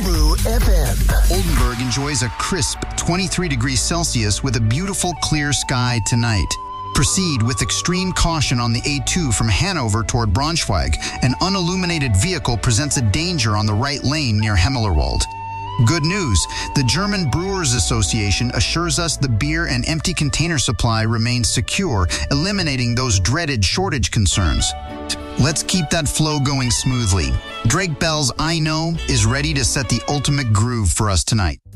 True FM. Oldenburg enjoys a crisp 23 degrees Celsius with a beautiful clear sky tonight. Proceed with extreme caution on the A2 from Hanover toward Braunschweig. An unilluminated vehicle presents a danger on the right lane near Hemmellerwald. Good news, the German Brewers Association assures us the beer and empty container supply remains secure, eliminating those dreaded shortage concerns. Let's keep that flow going smoothly. Drake Bell's I Know is ready to set the ultimate groove for us tonight.